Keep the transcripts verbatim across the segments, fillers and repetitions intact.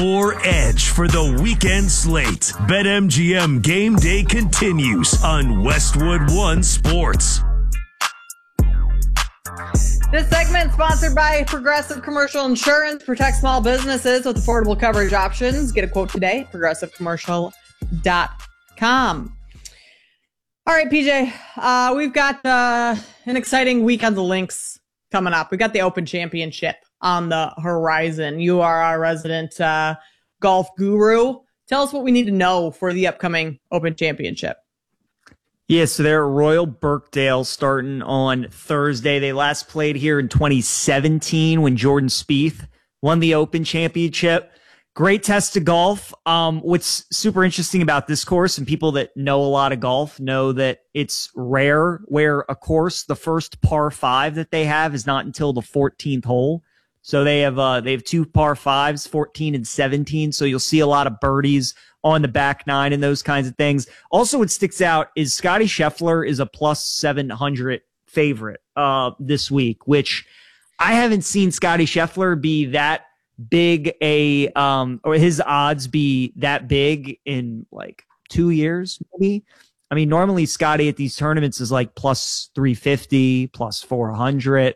More edge for the weekend slate. BetMGM Game Day continues on Westwood One Sports. This segment sponsored by Progressive Commercial Insurance. Protect small businesses with affordable coverage options. Get a quote today, progressive commercial dot com. All right, P J, uh, we've got uh, an exciting week on the links coming up. We got the Open Championship on the horizon. You are our resident uh, golf guru. Tell us what we need to know for the upcoming Open Championship. Yeah, so they're at Royal Birkdale starting on Thursday. They last played here in twenty seventeen when Jordan Spieth won the Open Championship. Great test of golf. Um, what's super interesting about this course, and people that know a lot of golf know that it's rare where a course, the first par five that they have is not until the fourteenth hole. So they have uh, they have two par fives, fourteen and seventeen. So you'll see a lot of birdies on the back nine and those kinds of things. Also, what sticks out is Scotty Scheffler is a plus seven hundred favorite uh, this week, which I haven't seen Scotty Scheffler be that big a um or his odds be that big in like two years maybe. I mean, normally Scotty at these tournaments is like plus three fifty, plus four hundred.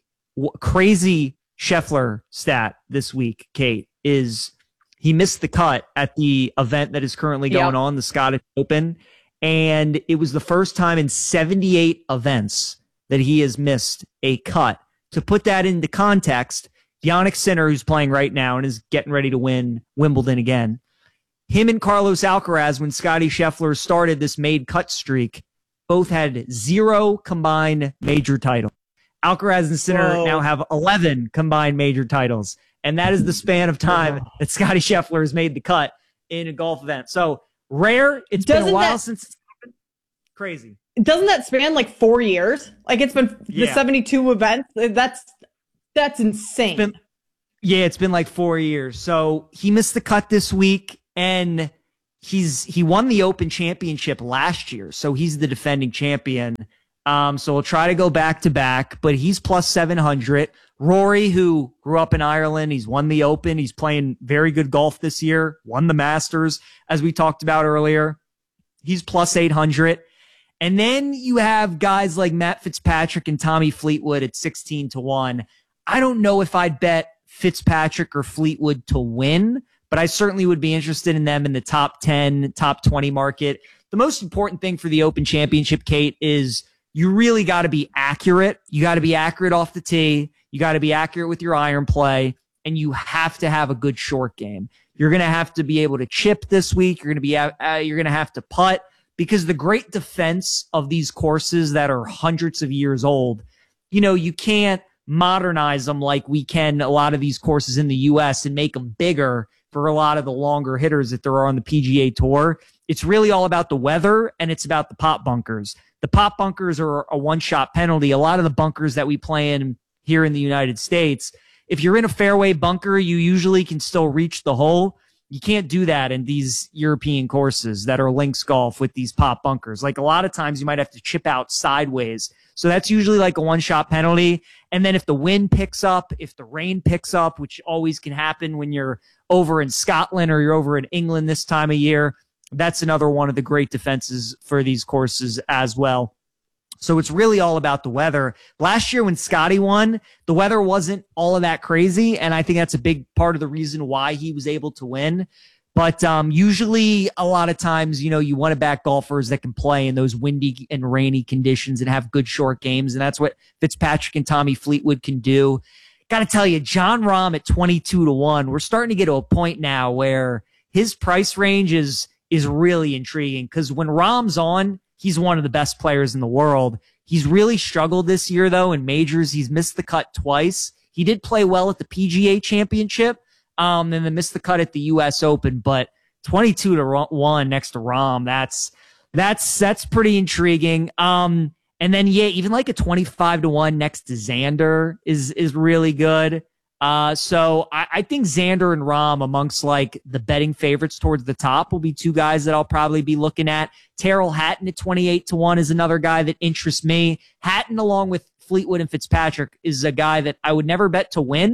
W- crazy Scheffler stat this week, Kate, is he missed the cut at the event that is currently going yep. on, the Scottish Open, and it was the first time in seventy-eight events that he has missed a cut. To put that into context, Jannik Sinner, who's playing right now and is getting ready to win Wimbledon again, him and Carlos Alcaraz, when Scotty Scheffler started this made cut streak, both had zero combined major titles. Alcaraz and Sinner Whoa. now have eleven combined major titles, and that is the span of time Whoa. that Scotty Scheffler has made the cut in a golf event. So rare. It's Doesn't been a while that- since it's happened. Crazy. Doesn't that span like four years? Like it's been yeah. the seventy-two events. That's That's insane. It's been, yeah, it's been like four years. So he missed the cut this week, and he's he won the Open Championship last year, so he's the defending champion. Um, so we'll try to go back to back, but he's plus seven hundred. Rory, who grew up in Ireland, he's won the Open. He's playing very good golf this year, won the Masters, as we talked about earlier. He's plus eight hundred. And then you have guys like Matt Fitzpatrick and Tommy Fleetwood at sixteen to one. I don't know if I'd bet Fitzpatrick or Fleetwood to win, but I certainly would be interested in them in the top ten, top twenty market. The most important thing for the Open Championship, Kate, is you really got to be accurate. You got to be accurate off the tee. You got to be accurate with your iron play, and you have to have a good short game. You're going to have to be able to chip this week. You're going to be uh, you're going to have to putt, because the great defense of these courses that are hundreds of years old, you know, you can't modernize them like we can a lot of these courses in the U S and make them bigger for a lot of the longer hitters that there are on the P G A Tour. It's really all about the weather, and it's about the pop bunkers. The pop bunkers are a one-shot penalty. A lot of the bunkers that we play in here in the United States, if you're in a fairway bunker, you usually can still reach the hole. You can't do that in these European courses that are links golf with these pop bunkers. Like a lot of times you might have to chip out sideways. So that's usually like a one-shot penalty. And then if the wind picks up, if the rain picks up, which always can happen when you're over in Scotland or you're over in England this time of year, that's another one of the great defenses for these courses as well. So it's really all about the weather. Last year when Scotty won, the weather wasn't all of that crazy, and I think that's a big part of the reason why he was able to win. But um, usually a lot of times, you know, you want to back golfers that can play in those windy and rainy conditions and have good short games, and that's what Fitzpatrick and Tommy Fleetwood can do. Got to tell you, Jon Rahm at twenty-two to one, we're starting to get to a point now where his price range is is really intriguing, because when Rahm's on, he's one of the best players in the world. He's really struggled this year, though, in majors. He's missed the cut twice. He did play well at the P G A Championship, um, and then missed the cut at the U S Open. But twenty-two to one next to Rahm, that's that's that's pretty intriguing. Um, and then yeah, even like a twenty-five to one next to Xander is is really good. Uh, so I, I think Xander and Rahm, amongst like the betting favorites towards the top, will be two guys that I'll probably be looking at. Tyrrell Hatton at twenty-eight to one is another guy that interests me. Hatton, along with Fleetwood and Fitzpatrick, is a guy that I would never bet to win,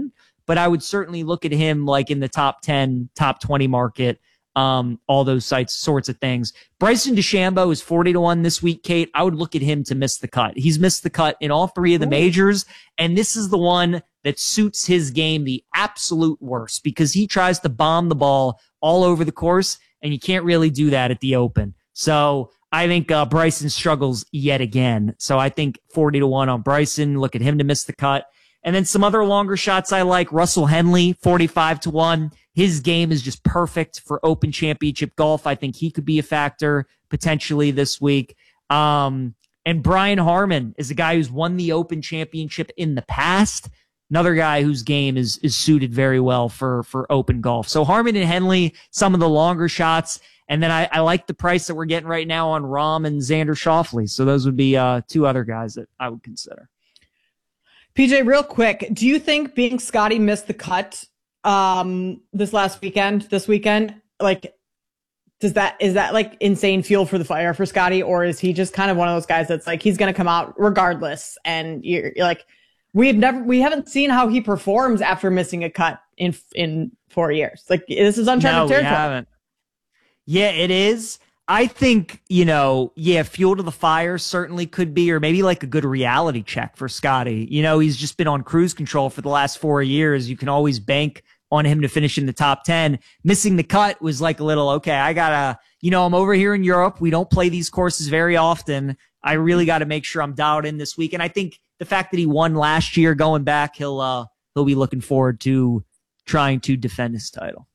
but I would certainly look at him like in the top ten, top twenty market. Um, all those sites, sorts of things. Bryson DeChambeau is forty to one this week, Kate. I would look at him to miss the cut. He's missed the cut in all three of the majors, and this is the one that suits his game the absolute worst because he tries to bomb the ball all over the course, and you can't really do that at the Open. So I think uh, Bryson struggles yet again. So I think forty to one on Bryson. Look at him to miss the cut. And then some other longer shots I like. Russell Henley, forty-five to one. His game is just perfect for Open Championship golf. I think he could be a factor potentially this week. Um, and Brian Harman is a guy who's won the Open Championship in the past. Another guy whose game is is suited very well for, for Open golf. So Harman and Henley, some of the longer shots. And then I, I like the price that we're getting right now on Rahm and Xander Schauffele. So those would be uh, two other guys that I would consider. P J, real quick, do you think being Scotty missed the cut um this last weekend, this weekend, like, does that, is that like insane fuel for the fire for Scotty, or is he just kind of one of those guys that's like, he's going to come out regardless? And you're, you're like, we've never, we haven't seen how he performs after missing a cut in, in four years. Like, this is uncharted no, territory. We haven't. Yeah, it is. I think, you know, yeah, fuel to the fire certainly could be, or maybe like a good reality check for Scotty. You know, he's just been on cruise control for the last four years. You can always bank on him to finish in the top ten. Missing the cut was like a little, okay, I gotta, you know, I'm over here in Europe. We don't play these courses very often. I really got to make sure I'm dialed in this week. And I think the fact that he won last year going back, he'll, uh, he'll be looking forward to trying to defend his title.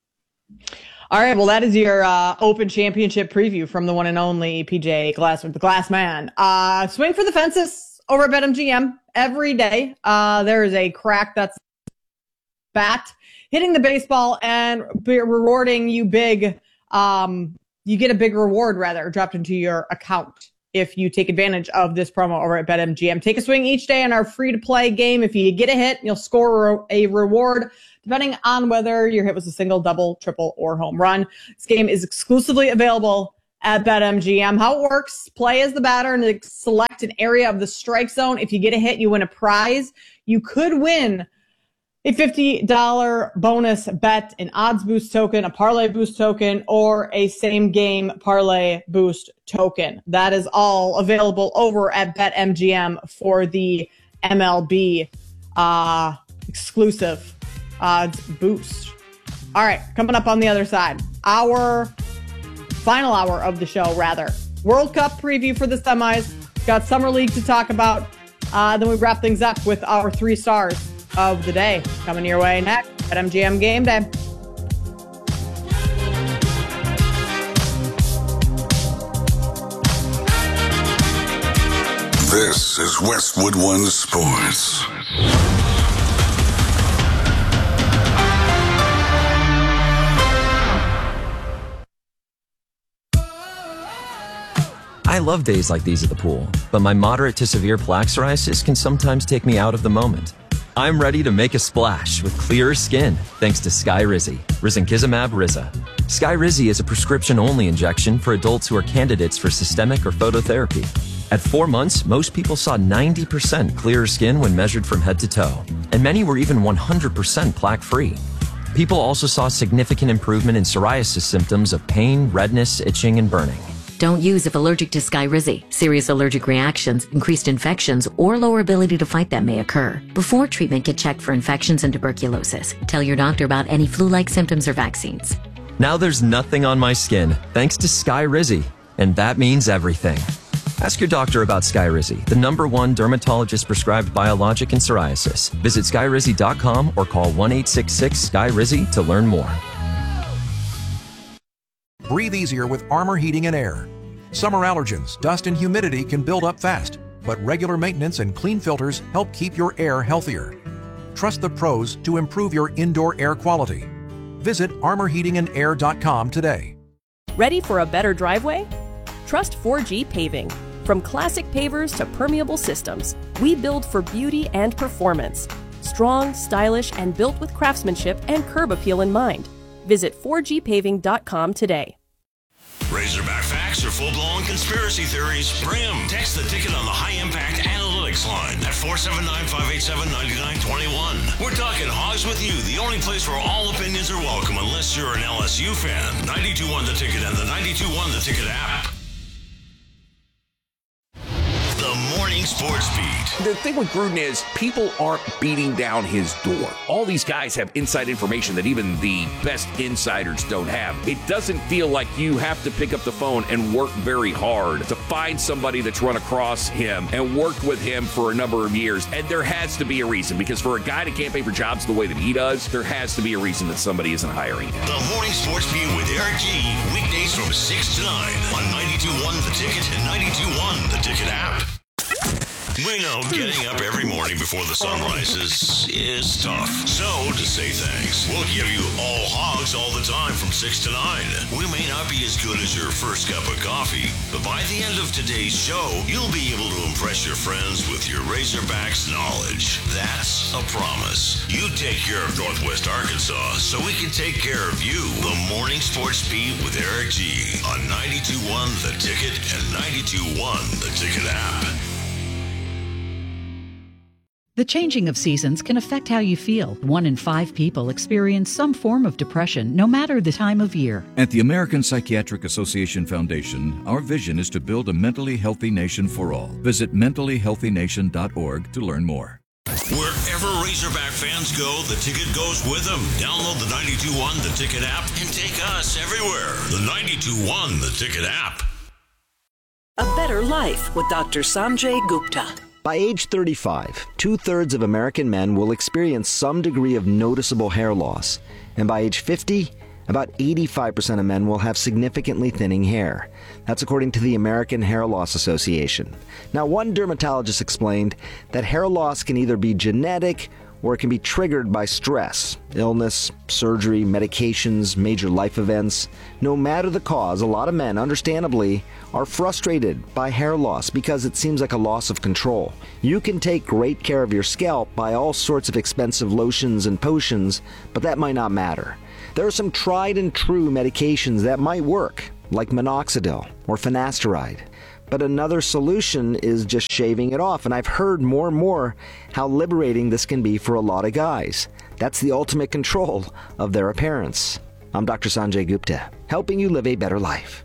All right, well, that is your uh, Open Championship preview from the one and only P J Glass, the Glass Man. Uh, swing for the fences over at BetMGM every day. Uh, there is a crack that's bat hitting the baseball and be rewarding you big. Um, you get a big reward, rather, dropped into your account if you take advantage of this promo over at BetMGM. Take a swing each day on our free-to-play game. If you get a hit, you'll score a reward, depending on whether your hit was a single, double, triple, or home run. This game is exclusively available at BetMGM. How it works, play as the batter and select an area of the strike zone. If you get a hit, you win a prize. You could win a fifty dollars bonus bet, an odds boost token, a parlay boost token, or a same game parlay boost token. That is all available over at BetMGM for the M L B uh, exclusive odds boost. All right, coming up on the other side, our final hour of the show, rather. World Cup preview for the semis. Got Summer League to talk about. Uh, then we wrap things up with our three stars of the day coming your way next at M G M Game Day. This is Westwood One Sports. I love days like these at the pool, but my moderate to severe plaque psoriasis can sometimes take me out of the moment. I'm ready to make a splash with clearer skin thanks to Skyrizi, risankizumab Riza. Skyrizi is a prescription-only injection for adults who are candidates for systemic or phototherapy. At four months, most people saw ninety percent clearer skin when measured from head to toe, and many were even one hundred percent plaque-free. People also saw significant improvement in psoriasis symptoms of pain, redness, itching, and burning. Don't use if allergic to Skyrizi. Serious allergic reactions, increased infections, or lower ability to fight them may occur. Before treatment, get checked for infections and tuberculosis. Tell your doctor about any flu-like symptoms or vaccines. Now there's nothing on my skin thanks to Skyrizi, and that means everything. Ask your doctor about Skyrizi, the number one dermatologist-prescribed biologic in psoriasis. Visit skyrizi dot com or call one eight six six Skyrizi to learn more. Breathe easier with Armor Heating and Air. Summer allergens, dust, and humidity can build up fast, but regular maintenance and clean filters help keep your air healthier. Trust the pros to improve your indoor air quality. Visit armor heating and air dot com today. Ready for a better driveway? Trust four G Paving. From classic pavers to permeable systems, we build for beauty and performance. Strong, stylish, and built with craftsmanship and curb appeal in mind. Visit four G paving dot com today. Razorback facts or full-blown conspiracy theories? Bring 'em. Text the ticket on the high-impact analytics Mix line at four seven nine, five eight seven, nine nine two one. We're talking Hogs with You, the only place where all opinions are welcome unless you're an L S U fan. ninety-two point one The Ticket and the ninety-two point one The Ticket app. The Morning Sports Beat. The thing with Gruden is people aren't beating down his door. All these guys have inside information that even the best insiders don't have. It doesn't feel like you have to pick up the phone and work very hard to find somebody that's run across him and worked with him for a number of years. And there has to be a reason, because for a guy that can't pay for jobs the way that he does, there has to be a reason that somebody isn't hiring him. The Morning Sports Beat with Eric G. Weekdays from six to nine on ninety-two point one The Ticket and ninety-two point one The Ticket app. We know getting up every morning before the sun rises is tough. So, to say thanks, we'll give you all hogs all the time from six to nine. We may not be as good as your first cup of coffee, but by the end of today's show, you'll be able to impress your friends with your Razorbacks knowledge. That's a promise. You take care of Northwest Arkansas so we can take care of you. The Morning Sports Beat with Eric G. on ninety-two point one The Ticket and ninety-two point one The Ticket app. The changing of seasons can affect how you feel. One in five people experience some form of depression, no matter the time of year. At the American Psychiatric Association Foundation, our vision is to build a mentally healthy nation for all. Visit mentally healthy nation dot org to learn more. Wherever Razorback fans go, the Ticket goes with them. Download the ninety-two point one The Ticket app and take us everywhere. The ninety-two point one The Ticket app. A Better Life with Doctor Sanjay Gupta. By age thirty-five, two-thirds of American men will experience some degree of noticeable hair loss. And by age fifty, about eighty-five percent of men will have significantly thinning hair. That's according to the American Hair Loss Association. Now, one dermatologist explained that hair loss can either be genetic or it can be triggered by stress, illness, surgery, medications, major life events. No matter the cause, a lot of men, understandably, are frustrated by hair loss because it seems like a loss of control. You can take great care of your scalp by all sorts of expensive lotions and potions, but that might not matter. There are some tried and true medications that might work, like minoxidil or finasteride. But another solution is just shaving it off, and I've heard more and more how liberating this can be for a lot of guys. That's the ultimate control of their appearance. I'm Doctor Sanjay Gupta, helping you live a better life.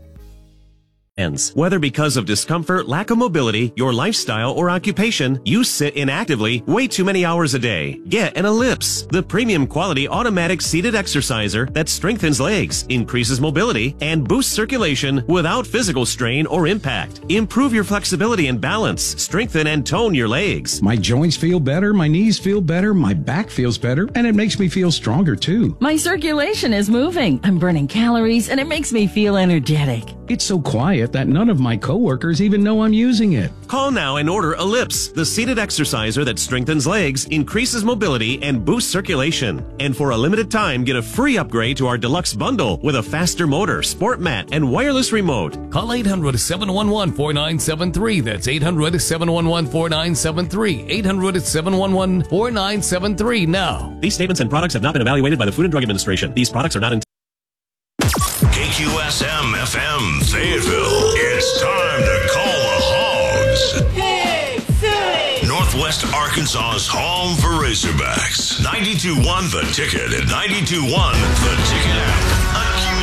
Ends. Whether because of discomfort, lack of mobility, your lifestyle, or occupation, you sit inactively way too many hours a day. Get an Ellipse, the premium quality automatic seated exerciser that strengthens legs, increases mobility, and boosts circulation without physical strain or impact. Improve your flexibility and balance, strengthen and tone your legs. My joints feel better, my knees feel better, my back feels better, and it makes me feel stronger too. My circulation is moving, I'm burning calories, and it makes me feel energetic. It's so quiet that none of my coworkers even know I'm using it. Call now and order Ellipse, the seated exerciser that strengthens legs, increases mobility, and boosts circulation. And for a limited time, get a free upgrade to our deluxe bundle with a faster motor, sport mat, and wireless remote. Call eight hundred, seven one one, four nine seven three. That's eight hundred, seven one one, four nine seven three. eight hundred, seven one one, four nine seven three now. These statements and products have not been evaluated by the Food and Drug Administration. These products are not intended. K Q S M F M Fayetteville. It's time to call the Hogs. Hey, Philly! Northwest Arkansas's home for Razorbacks. ninety-two point one The Ticket and ninety-two point one The Ticket app.